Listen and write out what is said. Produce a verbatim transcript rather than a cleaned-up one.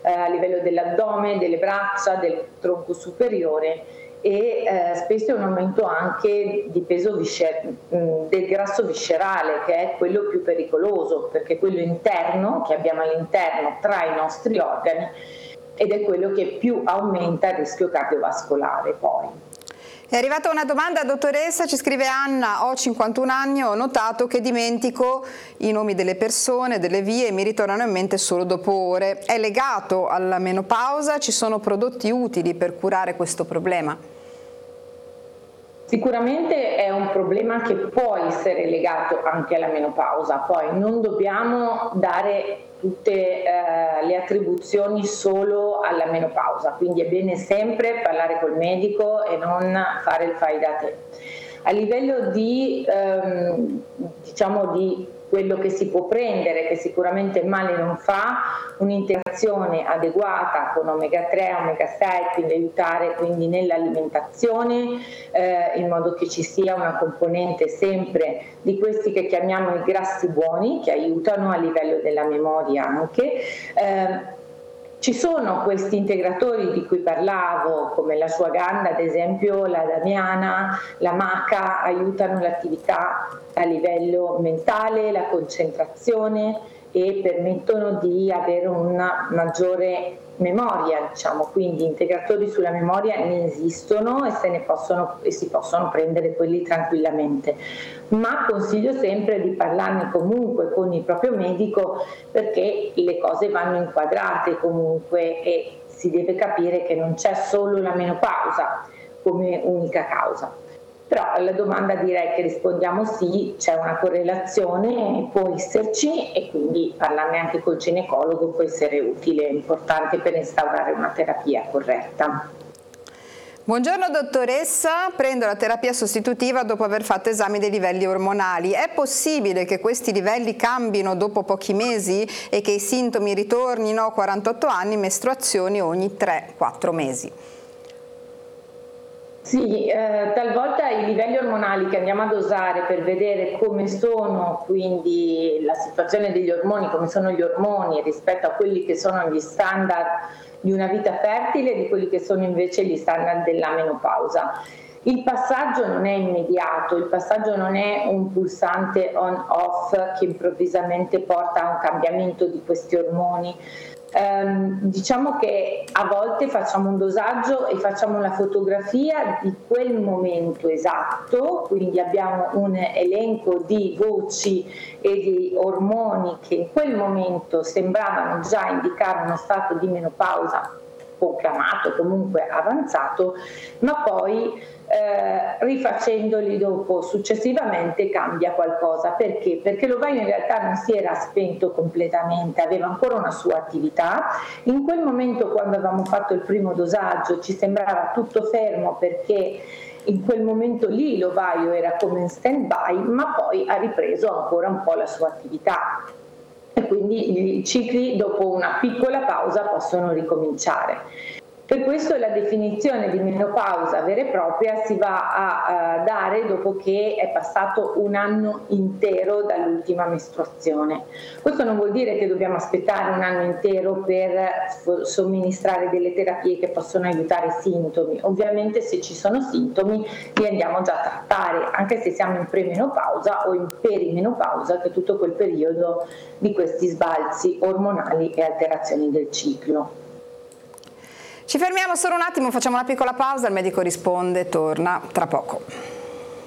eh, a livello dell'addome, delle braccia, del tronco superiore e eh, spesso è un aumento anche di peso viscer- del grasso viscerale, che è quello più pericoloso, perché è quello interno che abbiamo all'interno tra i nostri organi ed è quello che più aumenta il rischio cardiovascolare poi. È arrivata una domanda, dottoressa, ci scrive Anna: ho cinquantuno anni, ho notato che dimentico i nomi delle persone, delle vie e mi ritornano in mente solo dopo ore. È legato alla menopausa? Ci sono prodotti utili per curare questo problema? Sicuramente è un problema che può essere legato anche alla menopausa, poi non dobbiamo dare tutte eh, le attribuzioni solo alla menopausa, quindi è bene sempre parlare col medico e non fare il fai da te. A livello di, ehm, diciamo di quello che si può prendere, che sicuramente male non fa, un'integrazione adeguata con omega tre, omega sei, quindi aiutare quindi nell'alimentazione, eh, in modo che ci sia una componente sempre di questi che chiamiamo i grassi buoni, che aiutano a livello della memoria anche. Eh, Ci sono questi integratori di cui parlavo, come la ashwagandha ad esempio, la damiana, la maca, aiutano l'attività a livello mentale, la concentrazione e permettono di avere una maggiore memoria, diciamo, quindi integratori sulla memoria ne esistono e se ne possono e si possono prendere quelli tranquillamente, ma consiglio sempre di parlarne comunque con il proprio medico, perché le cose vanno inquadrate comunque e si deve capire che non c'è solo la menopausa come unica causa. Però alla domanda direi che rispondiamo sì, c'è una correlazione, può esserci e quindi parlarne anche col ginecologo può essere utile, importante per instaurare una terapia corretta. Buongiorno dottoressa, prendo la terapia sostitutiva dopo aver fatto esami dei livelli ormonali. È possibile che questi livelli cambino dopo pochi mesi e che i sintomi ritornino a quarantotto anni, mestruazioni ogni tre quattro mesi? Sì, eh, talvolta i livelli ormonali che andiamo a dosare per vedere come sono quindi la situazione degli ormoni, come sono gli ormoni rispetto a quelli che sono gli standard di una vita fertile e di quelli che sono invece gli standard della menopausa. Il passaggio non è immediato, il passaggio non è un pulsante on-off che improvvisamente porta a un cambiamento di questi ormoni. Um, diciamo che a volte facciamo un dosaggio e facciamo una fotografia di quel momento esatto, quindi abbiamo un elenco di voci e di ormoni che in quel momento sembravano già indicare uno stato di menopausa conclamato, comunque avanzato, ma poi eh, rifacendoli dopo successivamente cambia qualcosa. Perché? Perché l'ovaio in realtà non si era spento completamente, aveva ancora una sua attività. In quel momento, quando avevamo fatto il primo dosaggio, ci sembrava tutto fermo perché in quel momento lì l'ovaio era come in stand by, ma poi ha ripreso ancora un po' la sua attività. E quindi i cicli dopo una piccola pausa possono ricominciare. Per questo la definizione di menopausa vera e propria si va a, a dare dopo che è passato un anno intero dall'ultima mestruazione. Questo non vuol dire che dobbiamo aspettare un anno intero per somministrare delle terapie che possono aiutare i sintomi. Ovviamente se ci sono sintomi li andiamo già a trattare, anche se siamo in premenopausa o in perimenopausa, che è tutto quel periodo di questi sbalzi ormonali e alterazioni del ciclo. Ci fermiamo solo un attimo, facciamo una piccola pausa, il medico risponde, torna tra poco.